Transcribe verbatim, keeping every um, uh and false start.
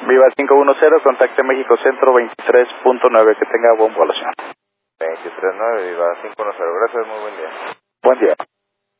Viva cinco uno cero, contacte México Centro veintitrés punto nueve, que tenga buen vuelo, señor. veintitrés nueve, Viva cinco uno cero, gracias, muy buen día. Buen día.